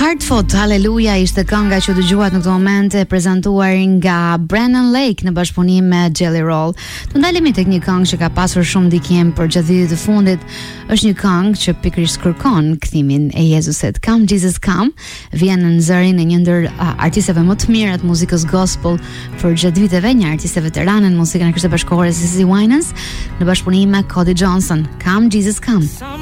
Heartfelt, Hallelujah ishte kënga që dëgjuat në këtë moment e prezantuar nga Brennan Lake në bashkëpunim me Jelly Roll. Të ndalemi tek një këngë që ka pasur shumë ndikim për gjatë vitit të fundit. Është një këngë që pikërisht kërkon kthimin e Jezusit. Come Jesus Come vjen në zërin e një ndër artistëve më të mirë të muzikës gospel për gjatë viteve, një artiste veterane në muzikën e Krishtit Bashkëkohore, Zizi Winans, në bashkëpunim me Cody Johnson. Come Jesus Come.